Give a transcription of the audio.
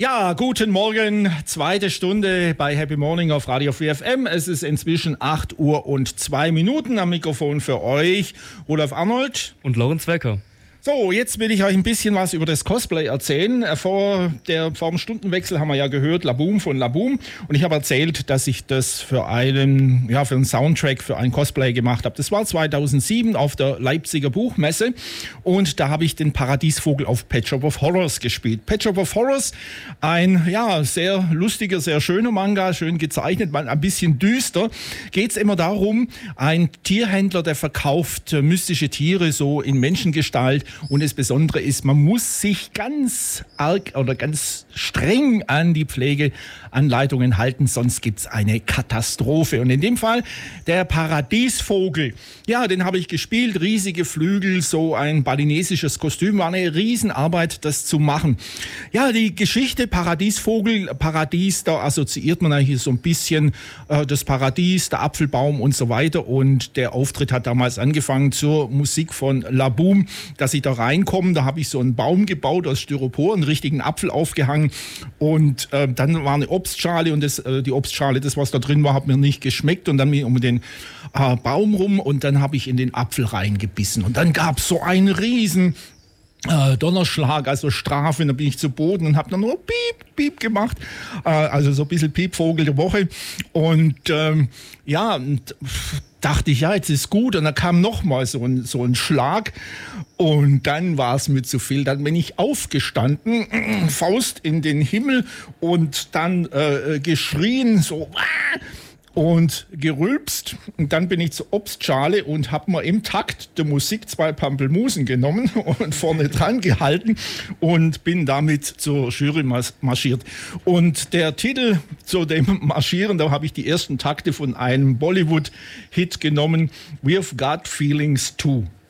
Ja, guten Morgen, zweite Stunde bei Happy Morning auf Radio 4 FM. Es ist inzwischen 8 Uhr und 2 Minuten. Am Mikrofon für euch Olaf Arnold und Lorenz Welker. So, jetzt will ich euch ein bisschen was über das Cosplay erzählen. Vor dem Stundenwechsel haben wir ja gehört, Laboom von Laboom. Und ich habe erzählt, dass ich das für einen Soundtrack für ein Cosplay gemacht habe. Das war 2007 auf der Leipziger Buchmesse. Und da habe ich den Paradiesvogel auf Pet Shop of Horrors gespielt. Pet Shop of Horrors, ein sehr lustiger, sehr schöner Manga, schön gezeichnet, mal ein bisschen düster. Geht es immer darum, ein Tierhändler, der verkauft mystische Tiere so in Menschengestalt. Und das Besondere ist, man muss sich ganz arg oder ganz streng an die Pflegeanleitungen halten, sonst gibt es eine Katastrophe. Und in dem Fall der Paradiesvogel. Ja, den habe ich gespielt, riesige Flügel, so ein balinesisches Kostüm, war eine Riesenarbeit, das zu machen. Ja, die Geschichte Paradiesvogel, Paradies, da assoziiert man eigentlich so ein bisschen das Paradies, der Apfelbaum und so weiter. Und der Auftritt hat damals angefangen zur Musik von Laboom, dass ich da reinkomme. Da habe ich so einen Baum gebaut aus Styropor, einen richtigen Apfel aufgehangen und dann war eine Obstschale und die Obstschale, das was da drin war, hat mir nicht geschmeckt und dann bin ich um den Baum rum und dann habe ich in den Apfel reingebissen und dann gab es so einen riesen Donnerschlag, also Strafe, und dann bin ich zu Boden und habe dann nur Piep, Piep gemacht, also so ein bisschen Piepvogel der Woche und dachte ich, ja, jetzt ist gut. Und dann kam nochmal so ein Schlag. Und dann war es mir zu viel. Dann bin ich aufgestanden, Faust in den Himmel und dann geschrien, so und gerülpst. Und dann bin ich zur Obstschale und habe mir im Takt der Musik 2 Pampelmusen genommen und vorne dran gehalten und bin damit zur Jury marschiert. Und der Titel zu dem Marschieren, da habe ich die ersten Takte von einem Bollywood-Hit genommen, We've Got Feelings Too.